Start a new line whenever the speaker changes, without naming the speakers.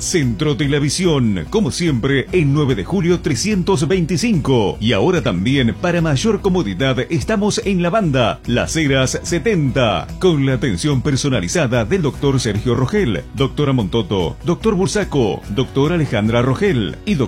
Centro de la Visión, como siempre, en 9 de julio 325. Y ahora también, para mayor comodidad, estamos en la banda Las Heras 70, con la atención personalizada del doctor Sergio Rogel, doctora Montoto, doctor Bursaco, doctora Alejandra Rogel y doctor